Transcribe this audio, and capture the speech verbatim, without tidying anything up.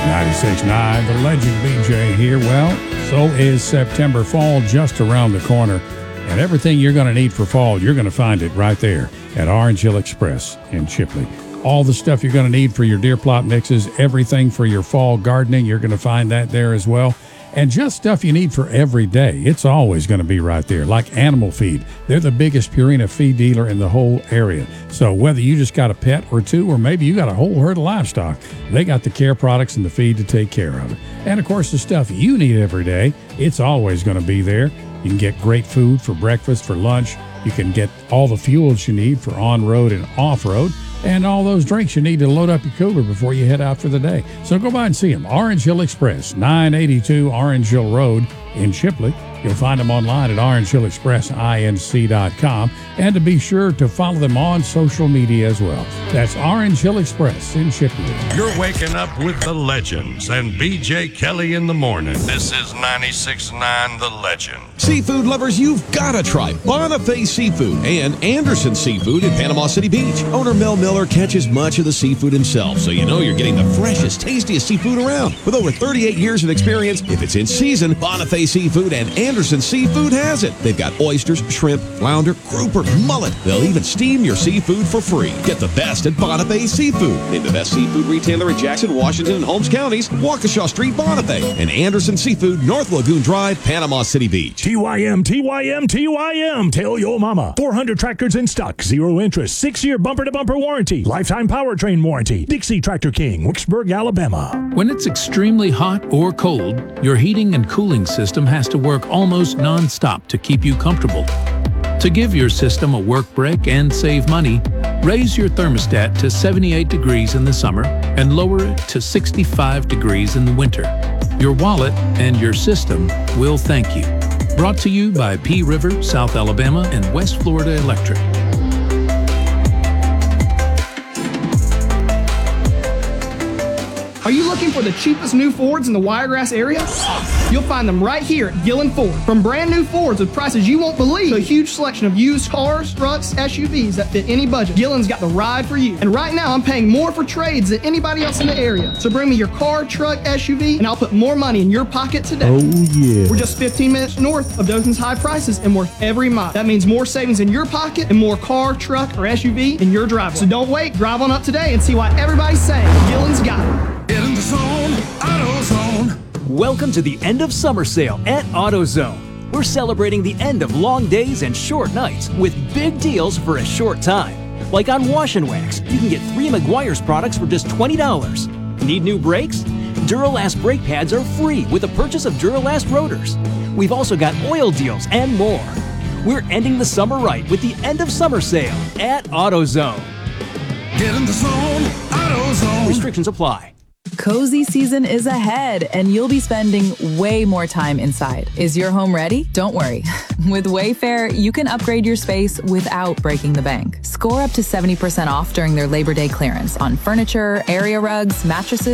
ninety-six point nine, The Legend B J here. Well, so is September. Fall just around the corner. And everything you're going to need for fall, you're going to find it right there at Orange Hill Express in Chipley. All the stuff you're going to need for your deer plot mixes, everything for your fall gardening, you're going to find that there as well. And just stuff you need for every day. It's always going to be right there, like animal feed. They're the biggest Purina feed dealer in the whole area. So whether you just got a pet or two, or maybe you got a whole herd of livestock, they got the care products and the feed to take care of it. And of course, the stuff you need every day, it's always going to be there. You can get great food for breakfast, for lunch. You can get all the fuels you need for on-road and off-road, and all those drinks you need to load up your cooler before you head out for the day. So go by and see them. Orange Hill Express, nine eighty-two Orange Hill Road in Chipley. You'll find them online at orange hill express inc dot com, and to be sure to follow them on social media as well. That's Orange Hill Express in Chipley. You're waking up with the legends and B J Kelly in the morning. This is ninety-six point nine The Legend. Seafood lovers, you've got to try Bonifay Seafood and Anderson Seafood in Panama City Beach. Owner Mel Miller catches much of the seafood himself, so you know you're getting the freshest, tastiest seafood around. With over thirty-eight years of experience, if it's in season, Bonifay Seafood and Anderson Seafood has it. They've got oysters, shrimp, flounder, grouper, mullet. They'll even steam your seafood for free. Get the best at Bonifay Seafood. Named the best seafood retailer in Jackson, Washington, and Holmes counties, Waukesha Street, Bonifay. And Anderson Seafood, North Lagoon Drive, Panama City Beach. T Y M, T Y M, T Y M. Tell your mama. four hundred tractors in stock, zero interest, six-year bumper-to-bumper warranty, lifetime powertrain warranty. Dixie Tractor King, Wicksburg, Alabama. When it's extremely hot or cold, your heating and cooling system has to work almost non-stop to keep you comfortable. To give your system a work break and save money, raise your thermostat to seventy-eight degrees in the summer and lower it to sixty-five degrees in the winter. Your wallet and your system will thank you. Brought to you by P River, South Alabama, and West Florida Electric. Are you looking for the cheapest new Fords in the Wiregrass area? You'll find them right here at Gillen Ford. From brand new Fords with prices you won't believe to a huge selection of used cars, trucks, S U Vs that fit any budget, Gillen's got the ride for you. And right now I'm paying more for trades than anybody else in the area. So bring me your car, truck, S U V, and I'll put more money in your pocket today. Oh, yeah. We're just fifteen minutes north of Dothan's high prices and worth every mile. That means more savings in your pocket and more car, truck, or S U V in your driveway. So don't wait, drive on up today and see why everybody's saying Gillen's got it. Get in the zone, AutoZone. Welcome to the end of summer sale at AutoZone. We're celebrating the end of long days and short nights with big deals for a short time. Like on Wash and Wax, you can get three Meguiar's products for just twenty dollars. Need new brakes? Duralast brake pads are free with the purchase of Duralast rotors. We've also got oil deals and more. We're ending the summer right with the end of summer sale at AutoZone. Get in the zone, AutoZone. Restrictions apply. Cozy season is ahead, and you'll be spending way more time inside. Is your home ready? Don't worry. With Wayfair, you can upgrade your space without breaking the bank. Score up to seventy percent off during their Labor Day clearance on furniture, area rugs, mattresses,